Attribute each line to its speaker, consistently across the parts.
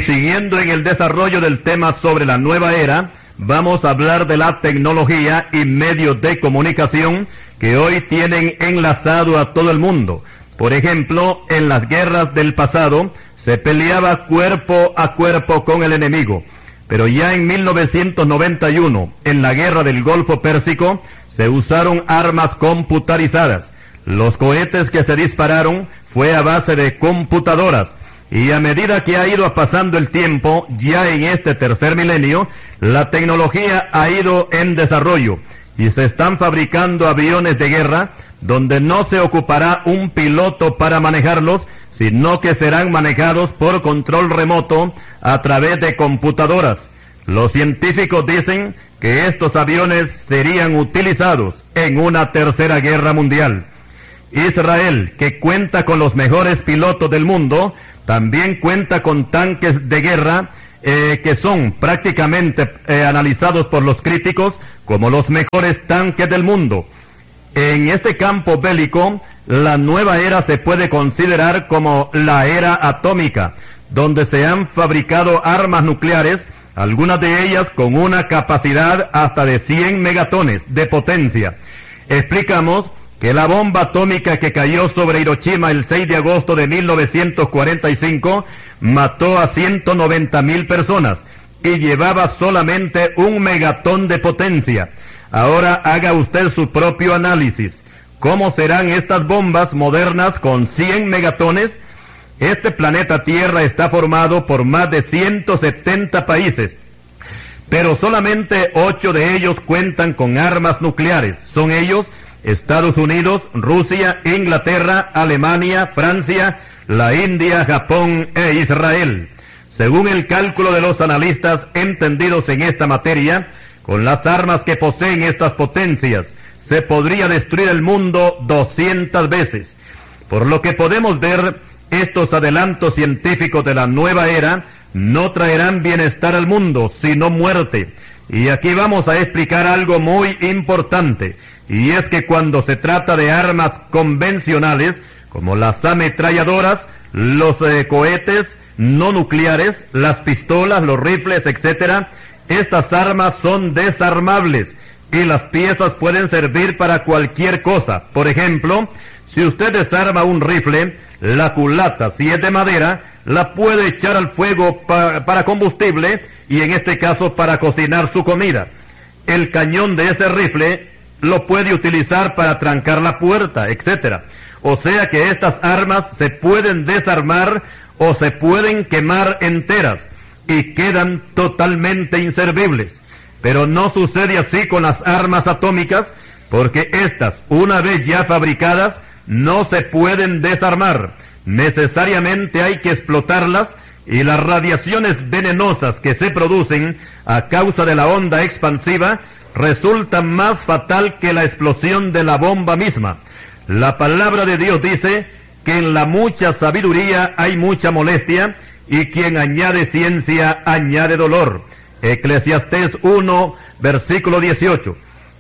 Speaker 1: Siguiendo en el desarrollo del tema sobre la nueva era, vamos a hablar de la tecnología y medios de comunicación que hoy tienen enlazado a todo el mundo. Por ejemplo, en las guerras del pasado se peleaba cuerpo a cuerpo con el enemigo, pero ya en 1991, en la guerra del Golfo Pérsico, se usaron armas computarizadas. Los cohetes que se dispararon fue a base de computadoras. Y a medida que ha ido pasando el tiempo, ya en este tercer milenio, la tecnología ha ido en desarrollo y se están fabricando aviones de guerra donde no se ocupará un piloto para manejarlos, sino que serán manejados por control remoto a través de computadoras. Los científicos dicen que estos aviones serían utilizados en una tercera guerra mundial. Israel, que cuenta con los mejores pilotos del mundo, también cuenta con tanques de guerra que son prácticamente analizados por los críticos como los mejores tanques del mundo. En este campo bélico, la nueva era se puede considerar como la era atómica, donde se han fabricado armas nucleares, algunas de ellas con una capacidad hasta de 100 megatones de potencia. Explicamos que la bomba atómica que cayó sobre Hiroshima el 6 de agosto de 1945 mató a 190,000 personas y llevaba solamente 1 megatón de potencia. Ahora haga usted su propio análisis. ¿Cómo serán estas bombas modernas con 100 megatones? Este planeta Tierra está formado por más de 170 países, pero solamente 8 de ellos cuentan con armas nucleares. Son ellos: Estados Unidos, Rusia, Inglaterra, Alemania, Francia, la India, Japón e Israel. Según el cálculo de los analistas entendidos en esta materia, con las armas que poseen estas potencias, se podría destruir el mundo 200 veces. Por lo que podemos ver, estos adelantos científicos de la nueva era no traerán bienestar al mundo, sino muerte. Y aquí vamos a explicar algo muy importante. Y es que cuando se trata de armas convencionales, como las ametralladoras, los cohetes no nucleares, las pistolas, los rifles, etc., estas armas son desarmables y las piezas pueden servir para cualquier cosa. Por ejemplo, si usted desarma un rifle, la culata, si es de madera, la puede echar al fuego para combustible y en este caso para cocinar su comida. El cañón de ese rifle lo puede utilizar para trancar la puerta, etc. O sea que estas armas se pueden desarmar o se pueden quemar enteras y quedan totalmente inservibles. Pero no sucede así con las armas atómicas, porque estas, una vez ya fabricadas, no se pueden desarmar. Necesariamente hay que explotarlas y las radiaciones venenosas que se producen a causa de la onda expansiva resulta más fatal que la explosión de la bomba misma. La palabra de Dios dice que en la mucha sabiduría hay mucha molestia, y quien añade ciencia añade dolor. Eclesiastés 1, versículo 18.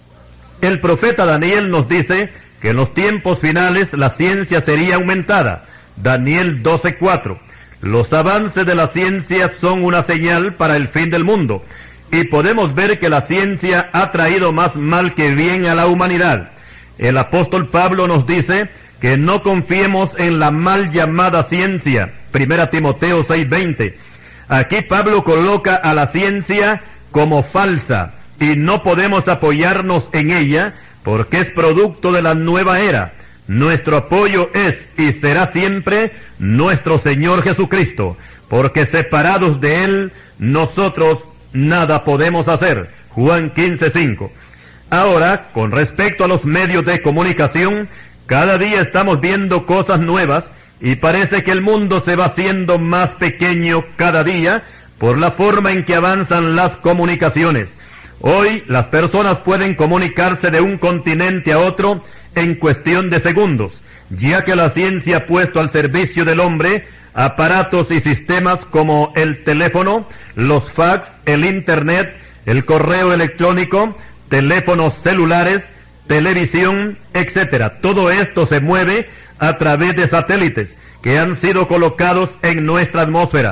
Speaker 1: El profeta Daniel nos dice que en los tiempos finales la ciencia sería aumentada. Daniel 12:4. Los avances de la ciencia son una señal para el fin del mundo. Y podemos ver que la ciencia ha traído más mal que bien a la humanidad. El apóstol Pablo nos dice que no confiemos en la mal llamada ciencia. 1 Timoteo 6:20. Aquí Pablo coloca a la ciencia como falsa y no podemos apoyarnos en ella porque es producto de la nueva era. Nuestro apoyo es y será siempre nuestro Señor Jesucristo, porque separados de Él nosotros nada podemos hacer. Juan 15:5. Ahora, con respecto a los medios de comunicación, cada día estamos viendo cosas nuevas y parece que el mundo se va haciendo más pequeño cada día por la forma en que avanzan las comunicaciones. Hoy las personas pueden comunicarse de un continente a otro en cuestión de segundos, ya que la ciencia ha puesto al servicio del hombre aparatos y sistemas como el teléfono, los fax, el internet, el correo electrónico, teléfonos celulares, televisión, etc. Todo esto se mueve a través de satélites que han sido colocados en nuestra atmósfera.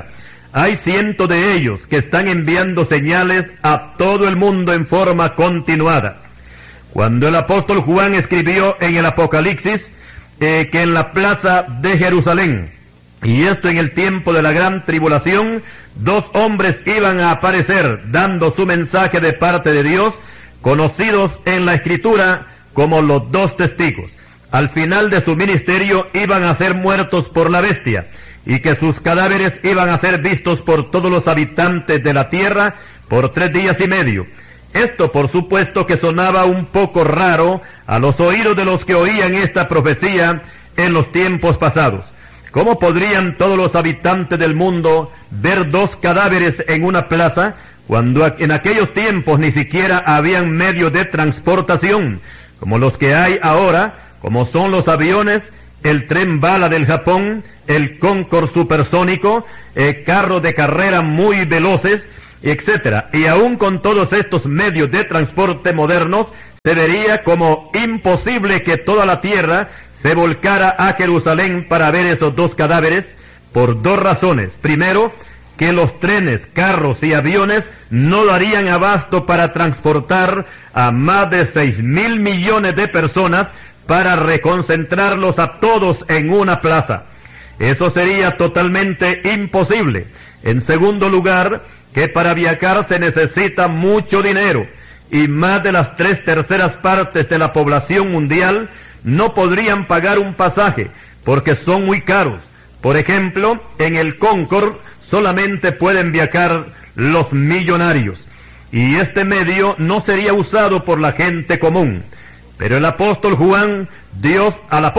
Speaker 1: Hay cientos de ellos que están enviando señales a todo el mundo en forma continuada. Cuando el apóstol Juan escribió en el Apocalipsis que en la plaza de Jerusalén, y esto en el tiempo de la gran tribulación, 2 hombres iban a aparecer dando su mensaje de parte de Dios, conocidos en la Escritura como los 2 testigos. Al final de su ministerio iban a ser muertos por la bestia, y que sus cadáveres iban a ser vistos por todos los habitantes de la tierra por 3 días y medio. Esto, por supuesto, que sonaba un poco raro a los oídos de los que oían esta profecía en los tiempos pasados. ¿Cómo podrían todos los habitantes del mundo ver 2 cadáveres en una plaza, cuando en aquellos tiempos ni siquiera habían medios de transportación, como los que hay ahora, como son los aviones, el tren bala del Japón, el Concorde supersónico, carros de carrera muy veloces, etcétera? Y aún con todos estos medios de transporte modernos, se vería como imposible que toda la tierra se volcara a Jerusalén para ver esos 2 cadáveres, por 2 razones. Primero, que los trenes, carros y aviones no darían abasto para transportar a más de 6,000 millones de personas para reconcentrarlos a todos en una plaza. Eso sería totalmente imposible. En segundo lugar, que para viajar se necesita mucho dinero, y más de las 3/3 partes de la población mundial no podrían pagar un pasaje, porque son muy caros. Por ejemplo, en el Concorde solamente pueden viajar los millonarios, y este medio no sería usado por la gente común. Pero al apóstol Juan Dios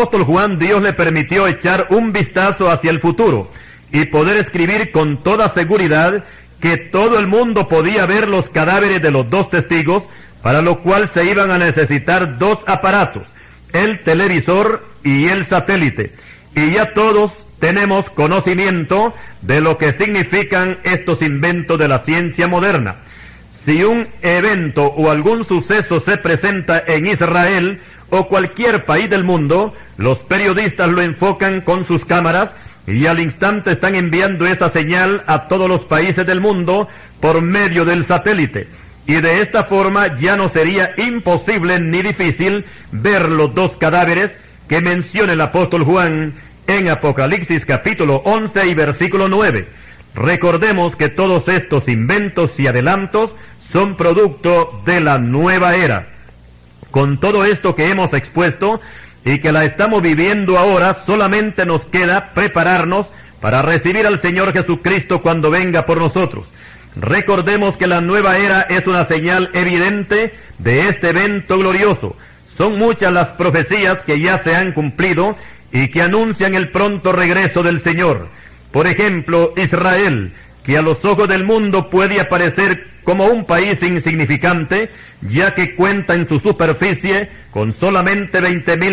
Speaker 1: le permitió echar un vistazo hacia el futuro y poder escribir con toda seguridad que todo el mundo podía ver los cadáveres de los 2 testigos, para lo cual se iban a necesitar 2 aparatos, el televisor y el satélite. Y ya todos tenemos conocimiento de lo que significan estos inventos de la ciencia moderna. Si un evento o algún suceso se presenta en Israel o cualquier país del mundo, los periodistas lo enfocan con sus cámaras y al instante están enviando esa señal a todos los países del mundo por medio del satélite. Y de esta forma ya no sería imposible ni difícil ver los 2 cadáveres que menciona el apóstol Juan en Apocalipsis capítulo 11 y versículo 9. Recordemos que todos estos inventos y adelantos son producto de la nueva era. Con todo esto que hemos expuesto y que la estamos viviendo ahora, solamente nos queda prepararnos para recibir al Señor Jesucristo cuando venga por nosotros. Recordemos que la nueva era es una señal evidente de este evento glorioso. Son muchas las profecías que ya se han cumplido y que anuncian el pronto regreso del Señor. Por ejemplo, Israel, que a los ojos del mundo puede aparecer como un país insignificante, ya que cuenta en su superficie con solamente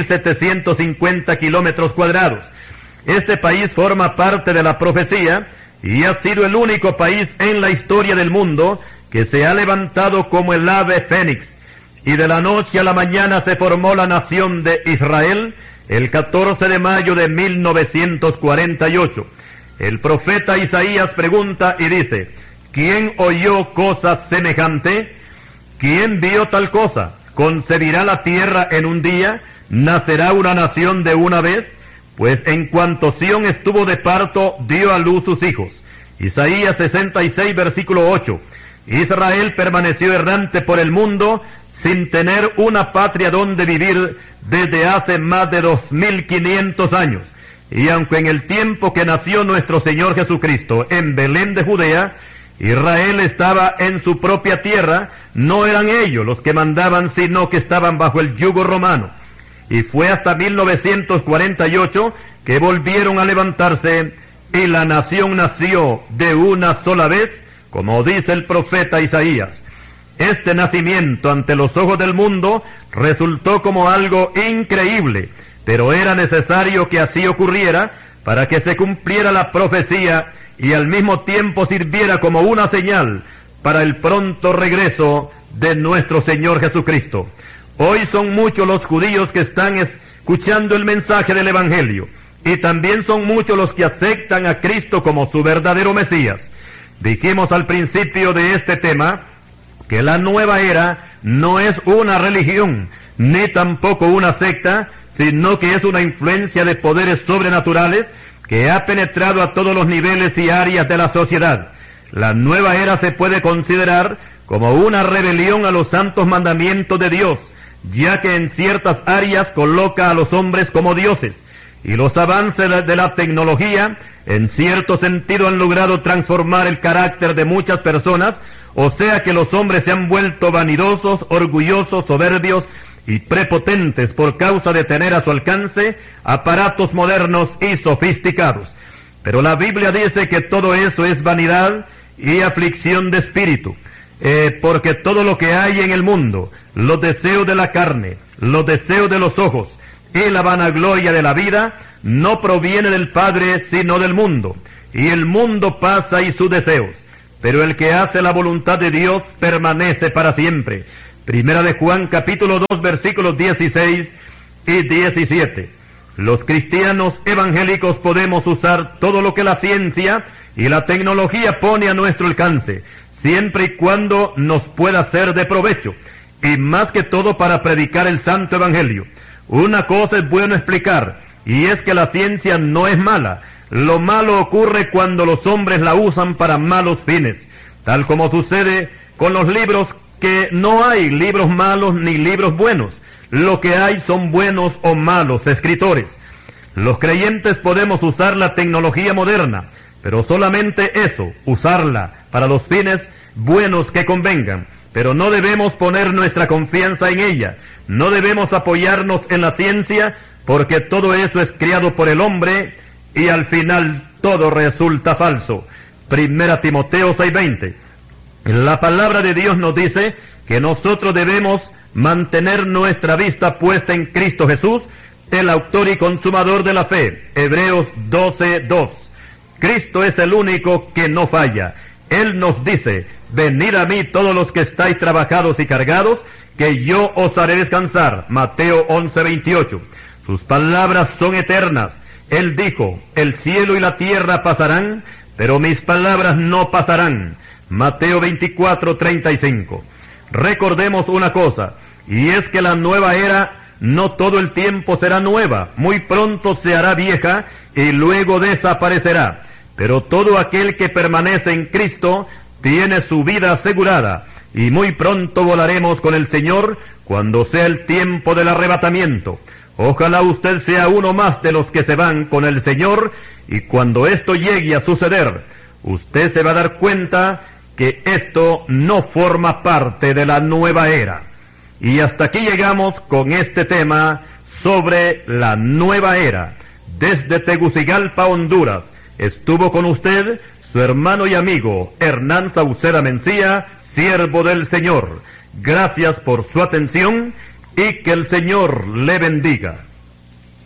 Speaker 1: 20.750 kilómetros cuadrados. Este país forma parte de la profecía y ha sido el único país en la historia del mundo que se ha levantado como el ave fénix, y de la noche a la mañana se formó la nación de Israel el 14 de mayo de 1948. El profeta Isaías pregunta y dice: ¿quién oyó cosa semejante? ¿Quién vio tal cosa? ¿Concebirá la tierra en un día? ¿Nacerá una nación de una vez? Pues en cuanto Sión estuvo de parto, dio a luz sus hijos. Isaías 66, versículo 8. Israel permaneció errante por el mundo, sin tener una patria donde vivir desde hace más de 2500 años. Y aunque en el tiempo que nació nuestro Señor Jesucristo en Belén de Judea, Israel estaba en su propia tierra, no eran ellos los que mandaban, sino que estaban bajo el yugo romano. Y fue hasta 1948 que volvieron a levantarse y la nación nació de una sola vez, como dice el profeta Isaías. Este nacimiento ante los ojos del mundo resultó como algo increíble, pero era necesario que así ocurriera para que se cumpliera la profecía y al mismo tiempo sirviera como una señal para el pronto regreso de nuestro Señor Jesucristo. Hoy son muchos los judíos que están escuchando el mensaje del Evangelio, y también son muchos los que aceptan a Cristo como su verdadero Mesías. Dijimos al principio de este tema que la nueva era no es una religión, ni tampoco una secta, sino que es una influencia de poderes sobrenaturales que ha penetrado a todos los niveles y áreas de la sociedad. La nueva era se puede considerar como una rebelión a los santos mandamientos de Dios, ya que en ciertas áreas coloca a los hombres como dioses, y los avances de la tecnología en cierto sentido han logrado transformar el carácter de muchas personas, o sea que los hombres se han vuelto vanidosos, orgullosos, soberbios y prepotentes por causa de tener a su alcance aparatos modernos y sofisticados. Pero la Biblia dice que todo eso es vanidad y aflicción de espíritu, porque todo lo que hay en el mundo, los deseos de la carne, los deseos de los ojos y la vanagloria de la vida, no proviene del Padre, sino del mundo. Y el mundo pasa y sus deseos, pero el que hace la voluntad de Dios permanece para siempre. Primera de Juan, capítulo 2, versículos 16 y 17. Los cristianos evangélicos podemos usar todo lo que la ciencia y la tecnología pone a nuestro alcance, siempre y cuando nos pueda ser de provecho, y más que todo para predicar el santo evangelio. Una cosa es bueno explicar, y es que la ciencia no es mala. Lo malo ocurre cuando los hombres la usan para malos fines, tal como sucede con los libros, que no hay libros malos ni libros buenos. Lo que hay son buenos o malos escritores. Los creyentes podemos usar la tecnología moderna, pero solamente eso, usarla para los fines buenos que convengan. Pero no debemos poner nuestra confianza en ella. No debemos apoyarnos en la ciencia, porque todo eso es creado por el hombre y al final todo resulta falso. Primera Timoteo 6:20. La palabra de Dios nos dice que nosotros debemos mantener nuestra vista puesta en Cristo Jesús, el autor y consumador de la fe. Hebreos 12:2. Cristo es el único que no falla. Él nos dice: venid a mí todos los que estáis trabajados y cargados, que yo os haré descansar. Mateo 11:28. Sus palabras son eternas. Él dijo: el cielo y la tierra pasarán, pero mis palabras no pasarán. Mateo 24:35. Recordemos una cosa, y es que la nueva era no todo el tiempo será nueva. Muy pronto se hará vieja y luego desaparecerá. Pero todo aquel que permanece en Cristo tiene su vida asegurada, y muy pronto volaremos con el Señor cuando sea el tiempo del arrebatamiento. Ojalá usted sea uno más de los que se van con el Señor, y cuando esto llegue a suceder, usted se va a dar cuenta que esto no forma parte de la nueva era. Y hasta aquí llegamos con este tema sobre la nueva era. Desde Tegucigalpa, Honduras, estuvo con usted su hermano y amigo Hernán Sauceda Mencía, siervo del Señor. Gracias por su atención y que el Señor le bendiga.